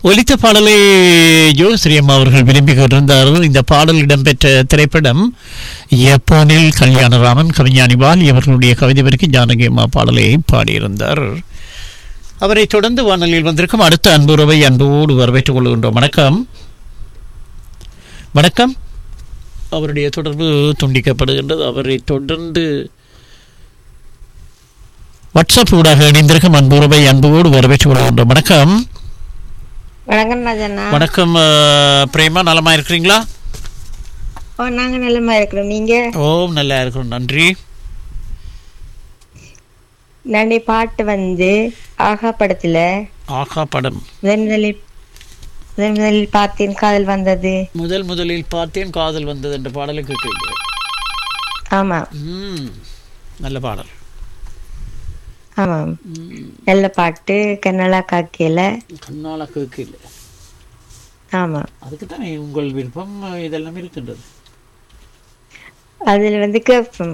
ஒலித்த பாடலை ஜோஸ்ரீயம் அவர்கள் விரும்பி கொண்டிருந்தார்கள். இந்த பாடல் இடம்பெற்ற திரைப்படம் யப்பானில் கல்யாணராமன். கவிஞானி வாலி அவர்களுடைய கவிதை வரைக்கும் ஜானகி அம்மா பாடலை பாடியிருந்தார். அவரை தொடர்ந்து வானொலியில் வந்திருக்கும் அடுத்த அன்புறவை அன்போடு வரவேற்றுக் கொள்கின்றோம். வணக்கம். வணக்கம். அவருடைய தொடர்பு துண்டிக்கப்படுகின்றது. அவரை தொடர்ந்து வாட்ஸ்அப் ஊடாக இணைந்திருக்கும் அன்புறவை அன்போடு வரவேற்றுக் கொள்கின்றோம். வணக்கம். வணக்கம் ராஜண்ணா. வணக்கம் பிரேமா, நலமா இருக்கிறீங்களா? நாங்க நலமா இருக்கிறோம். நீங்க? ஓம் நல்லா இருக்கிறோம், நன்றி. நன்றி. பாட்டு வந்து ஆகா படத்துல ஆகா படம் முதலில் பார்த்தேன் காதல் வந்தது. முதலில் பார்த்தேன் காதல் வந்தது என்ற பாடலை கேட்கிறீங்க? ஆமா. நல்ல பாடல். ஆமாம், நல்ல பாட்டு. கண்ணாலா காக்கையில. ஆமா, அதுக்கு தானே உங்கள் விருப்பம் இதெல்லாம் இருக்கின்றது. அதுல வந்து கேட்போம்.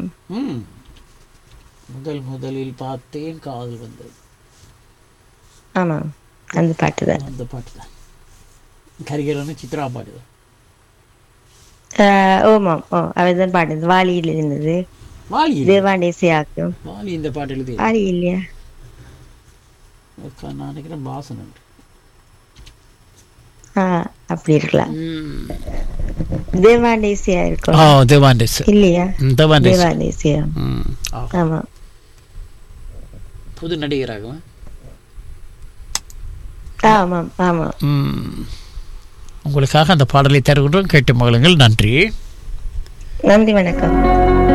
முதலில் பார்த்தேன் காதல் வந்தது. ஆமா, அந்த பாட்டு தான். அந்த பாட்டு தான். கரிகரன்னு சித்ரா பாடுதான். ஓமாம், அவர்தான் பாடுது. வாலியில் இருந்தது. தேவாண்டேசியாக்கும். வாலி இந்த பாட்டு எழுதி. வாலி இல்லையா? நான் நினைக்கிறேன் பாசன். அப்படி இருக்கலாம். தேவாண்டேசியா இருக்கும். தேவாண்டேசி இல்லையா? தேவாண்டேசியா. ஆமா, புது நடிகராக. ஆமாம் ஆமா. உங்களுக்காக அந்த பாடலை தருகின்றோம், கேட்டு மகளுங்கள். நன்றி. நன்றி, வணக்கம்.